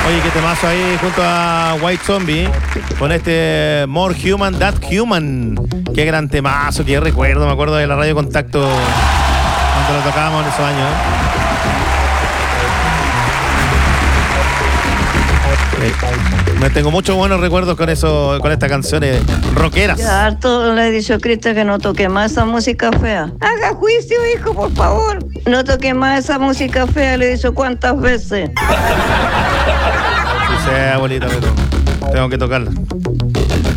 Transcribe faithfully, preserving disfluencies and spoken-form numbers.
Oye, qué temazo ahí junto a White Zombie con este More Human That Human. Qué gran temazo, qué recuerdo. Me acuerdo de la Radio Contacto cuando lo tocábamos en esos años. Eh, me tengo muchos buenos recuerdos con eso, con estas canciones rockeras. Ya harto le he dicho a Cristian que no toque más esa música fea. Haga juicio, hijo, por favor. No toque más esa música fea, le he dicho cuántas veces. Sí, sea abuelita, pero tengo que tocarla.